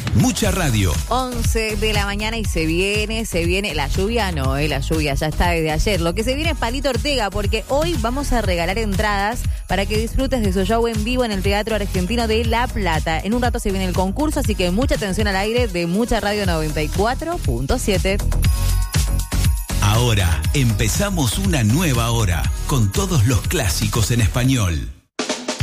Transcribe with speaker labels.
Speaker 1: Mucha radio.
Speaker 2: 11 de la mañana y se viene, la lluvia no, la lluvia ya está desde ayer. Lo que se viene es Palito Ortega, porque hoy vamos a regalar entradas para que disfrutes de su show en vivo en el Teatro Argentino de La Plata. En un rato se viene el concurso, así que mucha atención al aire de Mucha Radio 94.7.
Speaker 1: Ahora empezamos una nueva hora con todos los clásicos en español.